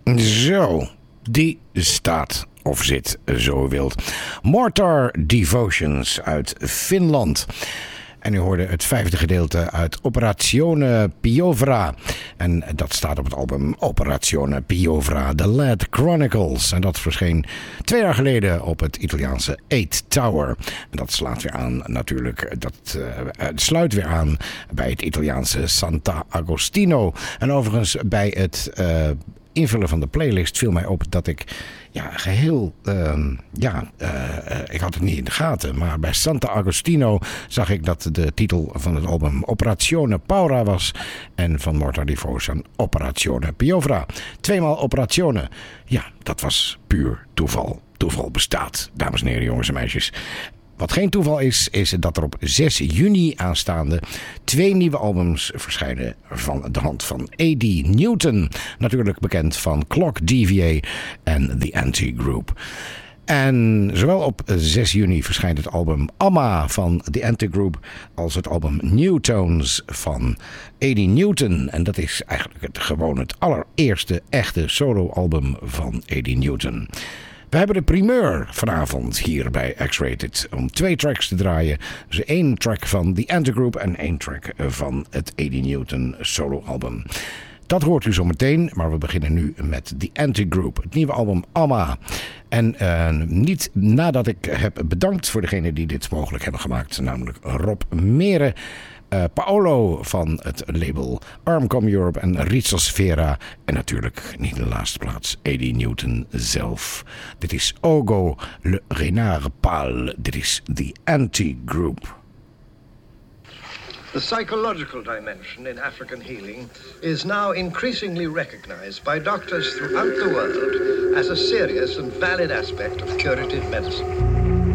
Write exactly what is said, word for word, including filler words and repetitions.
Zo, die staat of zit zo wild. Mortar Devotions uit Finland. En u hoorde het vijfde gedeelte uit Operazione Piovra. En dat staat op het album Operazione Piovra, The Lad Chronicles. En dat verscheen twee jaar geleden op het Italiaanse Eight Tower. En dat slaat weer aan natuurlijk, dat uh, sluit weer aan bij het Italiaanse Santa Agostino. En overigens bij het Uh, invullen van de playlist viel mij op dat ik ja, geheel, uh, ja, uh, uh, ik had het niet in de gaten, maar bij Santa Agostino zag ik dat de titel van het album Operazione Paura was en van Mortar Devotion Operazione Piovra. Tweemaal Operazione. Ja, dat was puur toeval. Toeval bestaat, dames en heren, jongens en meisjes. Wat geen toeval is, is dat er op zes juni aanstaande twee nieuwe albums verschijnen van de hand van A D Newton. Natuurlijk bekend van Clock D V A en The Anti-Group. En zowel op zes juni verschijnt het album Amma van The Anti-Group als het album New Tones van A D Newton. En dat is eigenlijk het, gewoon het allereerste echte soloalbum van A D Newton. We hebben de primeur vanavond hier bij X-Rated om twee tracks te draaien. Dus één track van The Anti-Group en één track van het A D Newton soloalbum. Dat hoort u zo meteen, maar we beginnen nu met The Anti-Group, het nieuwe album Amma. En uh, niet nadat ik heb bedankt voor degenen die dit mogelijk hebben gemaakt, namelijk Rob Meren, Uh, Paolo van het label Armcom Europe en Rizosfera. En natuurlijk niet in de laatste plaats A D Newton zelf. Dit is Ogo Le Renard Pâle. Dit is The Anti-Group. The psychological dimension in African healing is now increasingly recognized by doctors throughout the world as a serious and valid aspect of curative medicine.